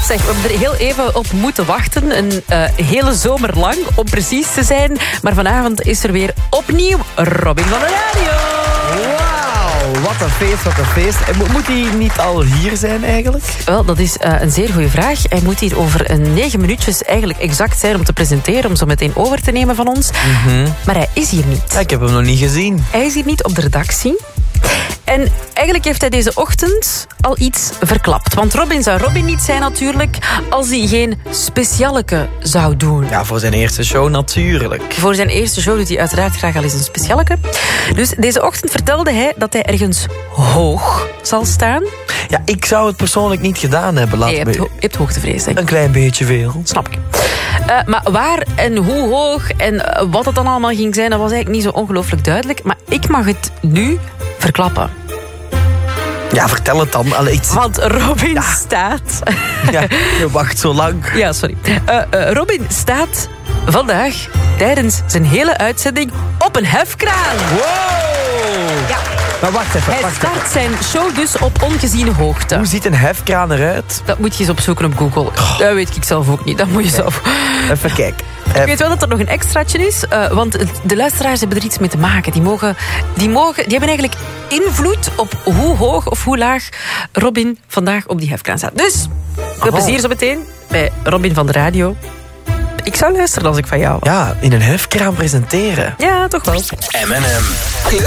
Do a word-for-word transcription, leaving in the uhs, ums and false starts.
Zeg, we hebben er heel even op moeten wachten. Een uh, hele zomer lang, om precies te zijn. Maar vanavond is er weer opnieuw Robin van de Radio. Wauw, wat een feest, wat een feest. Moet hij niet al hier zijn eigenlijk? Wel, dat is uh, een zeer goede vraag. Hij moet hier over een negen minuutjes eigenlijk exact zijn om te presenteren, om zo meteen over te nemen van ons. Mm-hmm. Maar hij is hier niet. Ja, ik heb hem nog niet gezien. Hij is hier niet op de redactie. En eigenlijk heeft hij deze ochtend al iets verklapt. Want Robin zou Robin niet zijn natuurlijk als hij geen specialeke zou doen. Ja, voor zijn eerste show natuurlijk. Voor zijn eerste show doet hij uiteraard graag al eens een specialeke. Dus deze ochtend vertelde hij dat hij ergens hoog zal staan. Ja, ik zou het persoonlijk niet gedaan hebben. Laat Nee, je, me... hebt ho- je hebt hoogtevrees, denk ik. Een klein beetje veel. Snap ik. Uh, maar waar en hoe hoog en uh, wat het dan allemaal ging zijn, dat was eigenlijk niet zo ongelooflijk duidelijk. Maar ik mag het nu verklappen. Ja, vertel het dan. Allee, iets... Want Robin ja. staat... Ja, je wacht zo lang. Ja, sorry. Uh, uh, Robin staat vandaag tijdens zijn hele uitzending op een hefkraan. Wow! Ja. Maar wacht even, Hij wacht start even. zijn show dus op ongeziene hoogte. Hoe ziet een hefkraan eruit? Dat moet je eens opzoeken op Google. Oh. Dat weet ik zelf ook niet. Dat moet je zelf... Even kijken. Ik weet wel dat er nog een extraatje is, uh, want de luisteraars hebben er iets mee te maken. Die, mogen, die, mogen, die hebben eigenlijk invloed op hoe hoog of hoe laag Robin vandaag op die hefkraan staat. Dus, veel Oh. plezier zo meteen bij Robin van de Radio. Ik zou luisteren als ik van jou was. Ja, in een hefkraan presenteren. Ja, toch wel. M en M.